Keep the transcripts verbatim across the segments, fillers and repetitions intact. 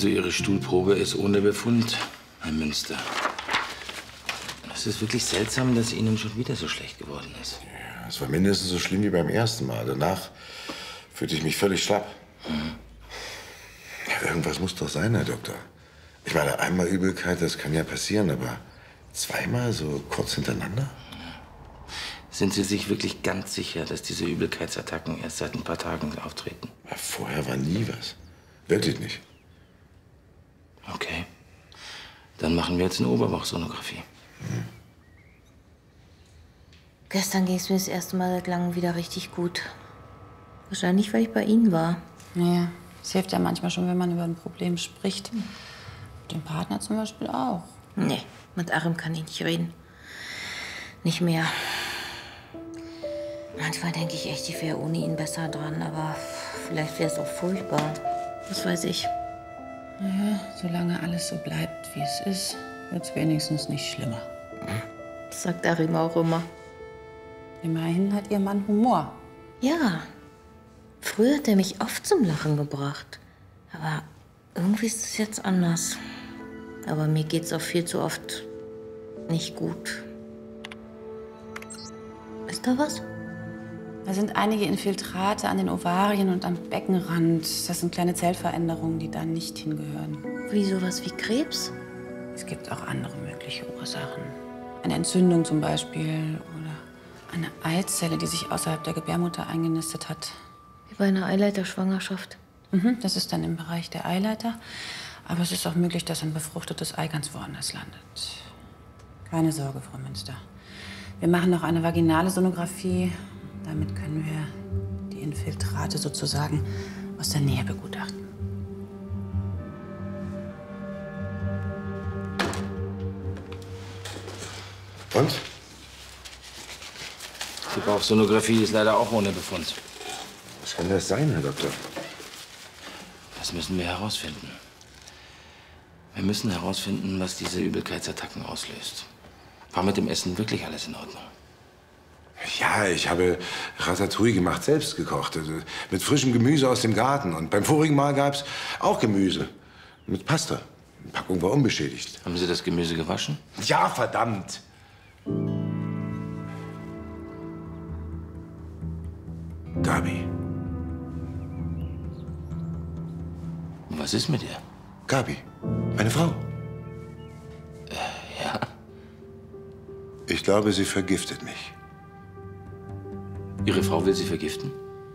Also Ihre Stuhlprobe ist ohne Befund, Herr Münster. Es ist wirklich seltsam, dass Ihnen schon wieder so schlecht geworden ist. Ja, es war mindestens so schlimm wie beim ersten Mal. Danach fühlte ich mich völlig schlapp. Mhm. Ja, irgendwas muss doch sein, Herr Doktor. Ich meine, einmal Übelkeit, das kann ja passieren, aber zweimal so kurz hintereinander? Sind Sie sich wirklich ganz sicher, dass diese Übelkeitsattacken erst seit ein paar Tagen auftreten? Ja, vorher war nie was. Wirklich nicht. Okay. Dann machen wir jetzt eine Oberbauchsonographie. Hm. Gestern ging es mir das erste Mal seit langem wieder richtig gut. Wahrscheinlich, weil ich bei Ihnen war. Ja, es hilft ja manchmal schon, wenn man über ein Problem spricht. Mit dem Partner zum Beispiel auch. Nee, mit Arim kann ich nicht reden. Nicht mehr. Manchmal denke ich echt, ich wäre ohne ihn besser dran, aber vielleicht wäre es auch furchtbar. Was weiß ich. Naja, solange alles so bleibt, wie es ist, wird es wenigstens nicht schlimmer. Das sagt Arim auch immer. Immerhin hat Ihr Mann Humor. Ja. Früher hat er mich oft zum Lachen gebracht. Aber irgendwie ist es jetzt anders. Aber mir geht's auch viel zu oft nicht gut. Ist da was? Da sind einige Infiltrate an den Ovarien und am Beckenrand. Das sind kleine Zellveränderungen, die da nicht hingehören. Wie sowas wie Krebs? Es gibt auch andere mögliche Ursachen. Eine Entzündung zum Beispiel oder eine Eizelle, die sich außerhalb der Gebärmutter eingenistet hat. Wie bei einer Eileiterschwangerschaft. Mhm, das ist dann im Bereich der Eileiter. Aber es ist auch möglich, dass ein befruchtetes Ei ganz woanders landet. Keine Sorge, Frau Münster. Wir machen noch eine vaginale Sonographie. Damit können wir die Infiltrate sozusagen aus der Nähe begutachten. Und? Die Bauchsonographie ist leider auch ohne Befund. Was kann das sein, Herr Doktor? Das müssen wir herausfinden. Wir müssen herausfinden, was diese Übelkeitsattacken auslöst. War mit dem Essen wirklich alles in Ordnung? Ja, ich habe Ratatouille gemacht, selbst gekocht. Also mit frischem Gemüse aus dem Garten. Und beim vorigen Mal gab's auch Gemüse. Mit Pasta. Die Packung war unbeschädigt. Haben Sie das Gemüse gewaschen? Ja, verdammt! Gabi. Was ist mit ihr? Gabi. Meine Frau. Äh, ja. Ich glaube, sie vergiftet mich. Ihre Frau will Sie vergiften?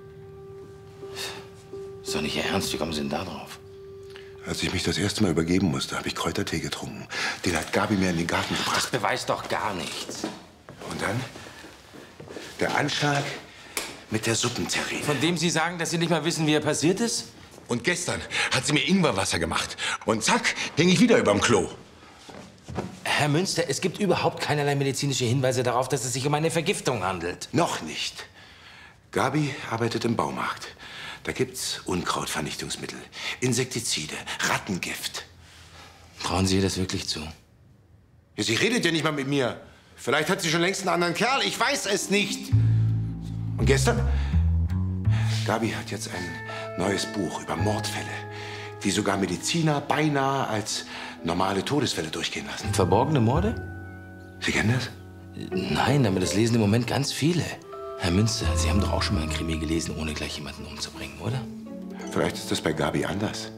Ist doch nicht Ihr Ernst. Wie kommen Sie denn da drauf? Als ich mich das erste Mal übergeben musste, habe ich Kräutertee getrunken. Den hat Gabi mir in den Garten gebracht. Das beweist doch gar nichts. Und dann der Anschlag mit der Suppenterrine. Von dem Sie sagen, dass Sie nicht mal wissen, wie er passiert ist? Und gestern hat sie mir Ingwerwasser gemacht. Und zack, hing ich wieder überm Klo. Herr Münster, es gibt überhaupt keinerlei medizinische Hinweise darauf, dass es sich um eine Vergiftung handelt. Noch nicht. Gabi arbeitet im Baumarkt. Da gibt's Unkrautvernichtungsmittel, Insektizide, Rattengift. Trauen Sie ihr das wirklich zu? Ja, sie redet ja nicht mal mit mir. Vielleicht hat sie schon längst einen anderen Kerl. Ich weiß es nicht. Und gestern? Gabi hat jetzt ein neues Buch über Mordfälle, die sogar Mediziner beinahe als normale Todesfälle durchgehen lassen. Verborgene Morde? Sie kennen das? Nein, aber das lesen im Moment ganz viele. Herr Münster, Sie haben doch auch schon mal ein Krimi gelesen, ohne gleich jemanden umzubringen, oder? Vielleicht ist das bei Gabi anders.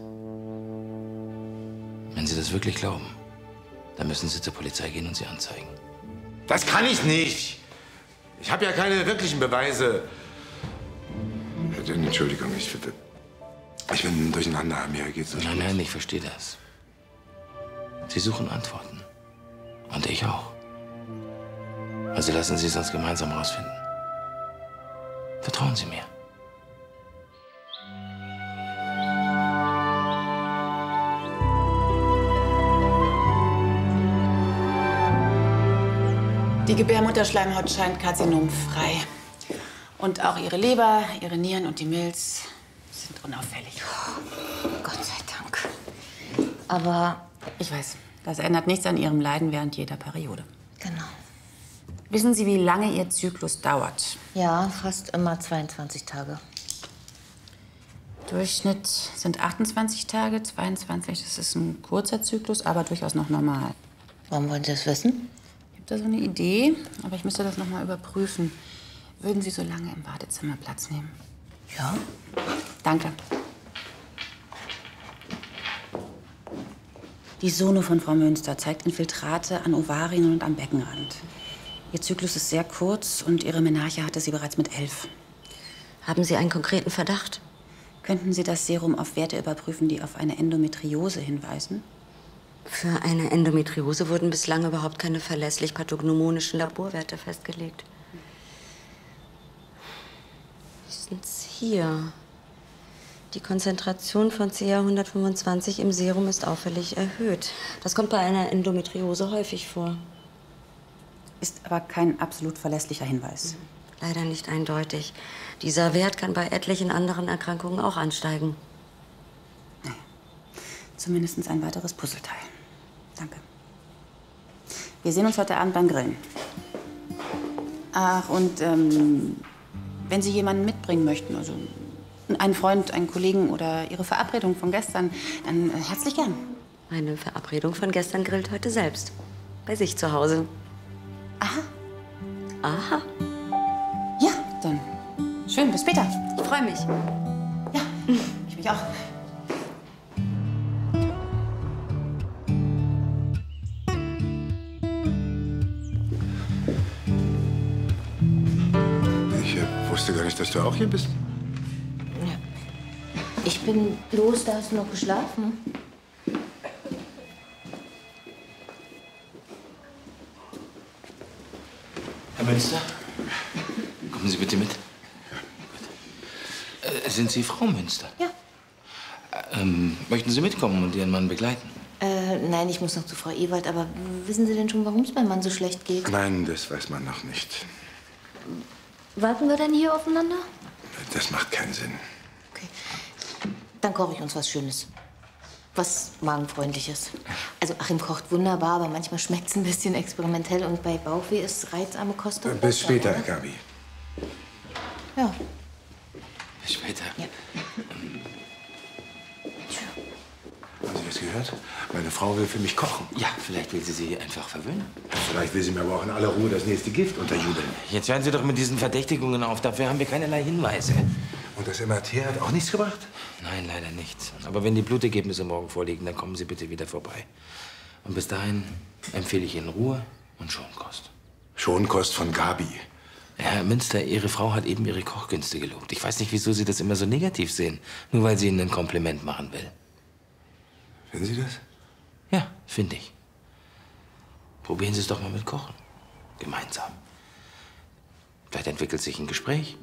Wenn Sie das wirklich glauben, dann müssen Sie zur Polizei gehen und sie anzeigen. Das kann ich nicht. Ich habe ja keine wirklichen Beweise. Entschuldigung, ich bitte. Ich bin durcheinander. Mir geht's nicht Nein, gut. nein, ich verstehe das. Sie suchen Antworten. Und ich auch. Also lassen Sie es uns gemeinsam rausfinden. Vertrauen Sie mir. Die Gebärmutterschleimhaut scheint karzinomfrei. Und auch Ihre Leber, Ihre Nieren und die Milz sind unauffällig. Gott sei Dank. Aber ich weiß, das ändert nichts an Ihrem Leiden während jeder Periode. Genau. Wissen Sie, wie lange Ihr Zyklus dauert? Ja, fast immer zweiundzwanzig Tage. Durchschnitt sind achtundzwanzig Tage, zweiundzwanzig, das ist ein kurzer Zyklus, aber durchaus noch normal. Warum wollen Sie das wissen? Ich habe da so eine Idee, aber ich müsste das noch mal überprüfen. Würden Sie so lange im Wartezimmer Platz nehmen? Ja. Danke. Die Sono von Frau Münster zeigt Infiltrate an Ovarien und am Beckenrand. Ihr Zyklus ist sehr kurz und ihre Menarche hatte sie bereits mit elf. Haben Sie einen konkreten Verdacht? Könnten Sie das Serum auf Werte überprüfen, die auf eine Endometriose hinweisen? Für eine Endometriose wurden bislang überhaupt keine verlässlich pathognomonischen Laborwerte festgelegt. Was ist denn hier? Die Konzentration von C A hundertfünfundzwanzig im Serum ist auffällig erhöht. Das kommt bei einer Endometriose häufig vor. Ist aber kein absolut verlässlicher Hinweis. Leider nicht eindeutig. Dieser Wert kann bei etlichen anderen Erkrankungen auch ansteigen. Naja, zumindest ein weiteres Puzzleteil. Danke. Wir sehen uns heute Abend beim Grillen. Ach, und ähm, wenn Sie jemanden mitbringen möchten, also einen Freund, einen Kollegen oder Ihre Verabredung von gestern, dann äh, herzlich gern. Meine Verabredung von gestern grillt heute selbst. Bei sich zu Hause. Aha. Aha. Ja, dann schön, bis später. Ich freue mich. Ja, ich mich auch. Ich äh, wusste gar nicht, dass du auch hier bist. Ich bin los, da hast du noch geschlafen. Herr Münster, kommen Sie bitte mit. Äh, sind Sie Frau Münster? Ja. Ähm, möchten Sie mitkommen und Ihren Mann begleiten? Äh, nein, ich muss noch zu Frau Ewald. Aber wissen Sie denn schon, warum es meinem Mann so schlecht geht? Nein, das weiß man noch nicht. Warten wir denn hier aufeinander? Das macht keinen Sinn. Okay. Dann koche ich uns was Schönes. Was Magenfreundliches. Also Achim kocht wunderbar, aber manchmal schmeckt es ein bisschen experimentell. Und bei Bauchweh ist reizarme Kost doch Bis besser, später, oder? Gabi. Ja. Bis später. Ja. Haben Sie das gehört? Meine Frau will für mich kochen. Ja, vielleicht will sie Sie einfach verwöhnen. Vielleicht will sie mir aber auch in aller Ruhe das nächste Gift unterjubeln. Jetzt hören Sie doch mit diesen Verdächtigungen auf. Dafür haben wir keinerlei Hinweise. Und das M R T hat auch nichts gebracht? Nein, leider nicht. Aber wenn die Blutergebnisse morgen vorliegen, dann kommen Sie bitte wieder vorbei. Und bis dahin empfehle ich Ihnen Ruhe und Schonkost. Schonkost von Gabi. Herr Münster, Ihre Frau hat eben Ihre Kochkünste gelobt. Ich weiß nicht, wieso Sie das immer so negativ sehen. Nur weil sie Ihnen ein Kompliment machen will. Finden Sie das? Ja, finde ich. Probieren Sie es doch mal mit Kochen. Gemeinsam. Vielleicht entwickelt sich ein Gespräch.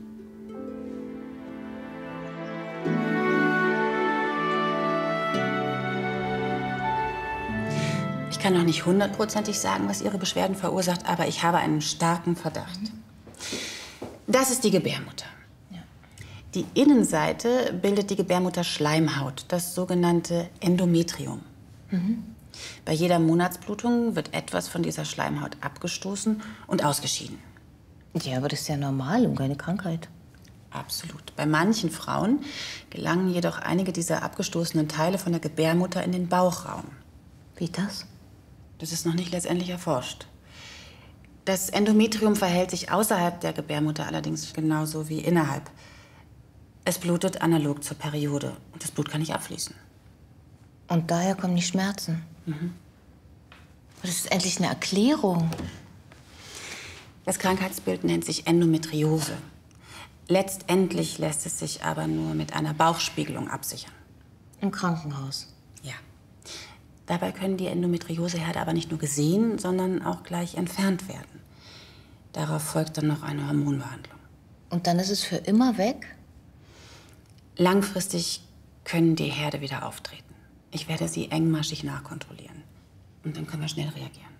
Ich kann noch nicht hundertprozentig sagen, was Ihre Beschwerden verursacht, aber ich habe einen starken Verdacht. Das ist die Gebärmutter. Die Innenseite bildet die Gebärmutterschleimhaut, das sogenannte Endometrium. Mhm. Bei jeder Monatsblutung wird etwas von dieser Schleimhaut abgestoßen und ausgeschieden. Ja, aber das ist ja normal und keine Krankheit. Absolut. Bei manchen Frauen gelangen jedoch einige dieser abgestoßenen Teile von der Gebärmutter in den Bauchraum. Wie das? Das ist noch nicht letztendlich erforscht. Das Endometrium verhält sich außerhalb der Gebärmutter allerdings genauso wie innerhalb. Es blutet analog zur Periode und das Blut kann nicht abfließen. Und daher kommen die Schmerzen. Mhm. Das ist endlich eine Erklärung. Das Krankheitsbild nennt sich Endometriose. Letztendlich lässt es sich aber nur mit einer Bauchspiegelung absichern. Im Krankenhaus? Ja. Dabei können die Endometrioseherde aber nicht nur gesehen, sondern auch gleich entfernt werden. Darauf folgt dann noch eine Hormonbehandlung. Und dann ist es für immer weg? Langfristig können die Herde wieder auftreten. Ich werde sie engmaschig nachkontrollieren. Und dann können wir schnell reagieren.